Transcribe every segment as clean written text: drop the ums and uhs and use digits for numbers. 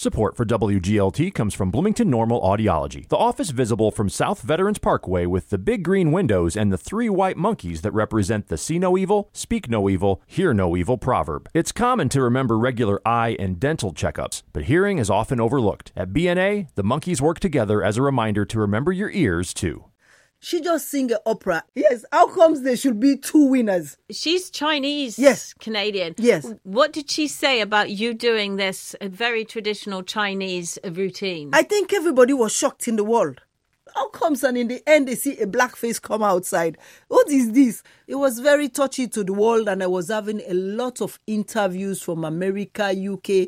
Support for WGLT comes from Bloomington Normal Audiology, the office visible from South Veterans Parkway with the big green windows and the 3 white monkeys that represent the see no evil, speak no evil, hear no evil proverb. It's common to remember regular eye and dental checkups, but hearing is often overlooked. At BNA, the monkeys work together as a reminder to remember your ears, too. She just sing an opera. Yes, how comes there should be 2 winners? She's Chinese, yes. Canadian. Yes. What did she say about you doing this very traditional Chinese routine? I think everybody was shocked in the world. How comes and in the end they see a black face come outside? What is this? It was very touchy to the world, and I was having a lot of interviews from America, UK.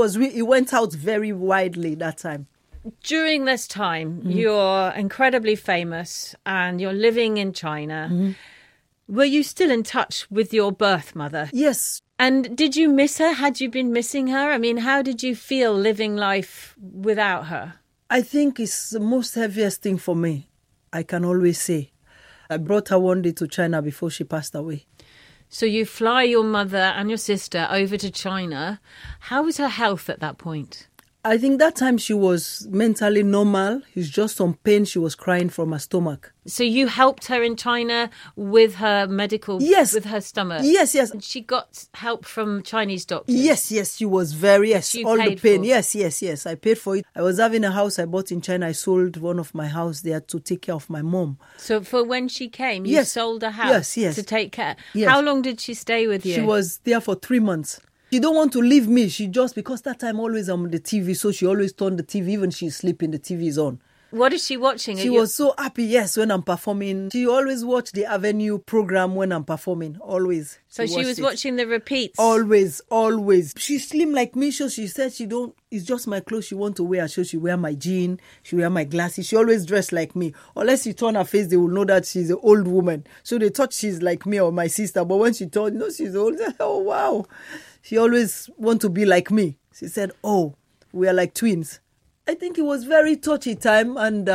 It went out very widely that time. During this time, you're incredibly famous and you're living in China. Were you still in touch with your birth mother? Yes. And did you miss her? Had you been missing her? I mean, how did you feel living life without her? I think it's the most heaviest thing for me, I can always say. I brought her one day to China before she passed away. So you fly your mother and your sister over to China. How was her health at that point? I think that time she was mentally normal. It's just some pain. She was crying from her stomach. So you helped her in China with her medical, yes, with her stomach? Yes. And she got help from Chinese doctors? Yes, she was very, all the pain. For. Yes, I paid for it. I was having a house I bought in China. I sold one of my house there to take care of my mom. So for when she came, you sold a house to take care? Yes. How long did she stay with you? She was there for 3 months. She don't want to leave me. She just, because that time always I'm on the TV, so she always turned the TV. Even she's sleeping, the TV is on. What is she watching? She was so happy, yes, when I'm performing. She always watched the Avenue program when I'm performing, always. So she was watching the repeats? Always. She's slim like me, so she said it's just my clothes she want to wear. So she wear my jean, she wear my glasses. She always dressed like me. Unless she turn her face, they will know that she's an old woman. So they thought she's like me or my sister. But when she told, she's old. Oh, wow. She always want to be like me. She said, oh, we are like twins. I think it was very touchy time, and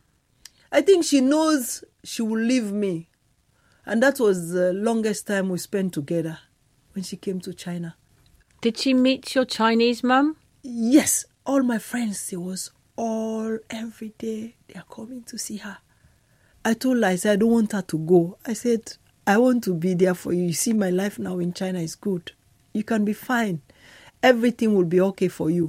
I think she knows she will leave me. And that was the longest time we spent together when she came to China. Did she meet your Chinese mum? Yes, all my friends, every day they are coming to see her. I told her, I said, I don't want her to go. I said, I want to be there for you. You see, my life now in China is good. You can be fine. Everything will be okay for you.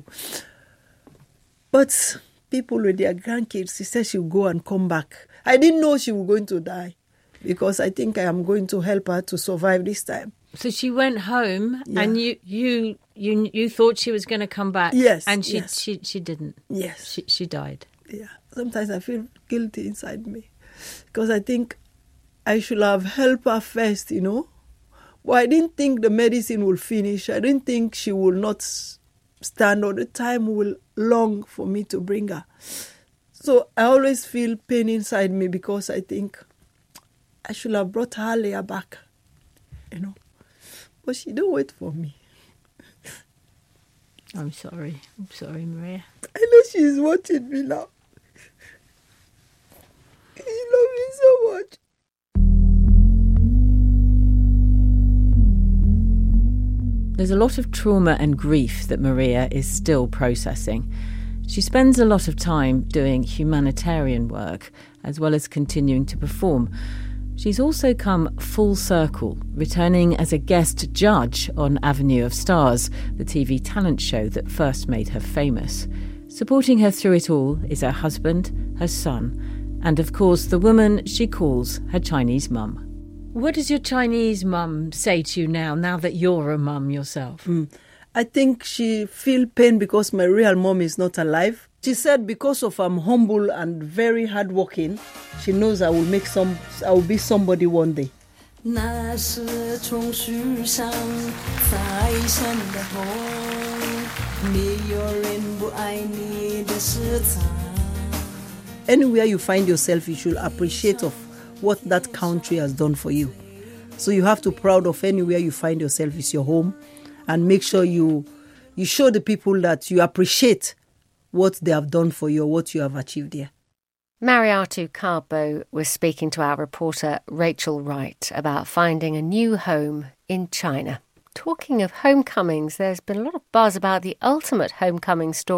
But people with their grandkids, she said she'll go and come back. I didn't know she was going to die because I think I am going to help her to survive this time. So she went home and you thought she was going to come back? Yes. And she didn't? Yes. She died? Yeah. Sometimes I feel guilty inside me because I think I should have helped her first, But I didn't think the medicine will finish. I didn't think she will not stand or the time will long for me to bring her. So I always feel pain inside me because I think I should have brought her earlier back, But she don't wait for me. I'm sorry, Maria. I know she's watching me now. She loves me so much. There's a lot of trauma and grief that Maria is still processing. She spends a lot of time doing humanitarian work, as well as continuing to perform. She's also come full circle, returning as a guest judge on Avenue of Stars, the TV talent show that first made her famous. Supporting her through it all is her husband, her son, and of course the woman she calls her Chinese mum. What does your Chinese mum say to you now that you're a mum yourself? I think she feel pain because my real mom is not alive. She said because of I'm humble and very hardworking, she knows I will be somebody one day. Anywhere you find yourself, you should appreciate of what that country has done for you. So you have to be proud of anywhere you find yourself is your home, and make sure you show the people that you appreciate what they have done for you or what you have achieved here. Mariatu Carbo was speaking to our reporter Rachel Wright about finding a new home in China. Talking of homecomings, there's been a lot of buzz about the ultimate homecoming story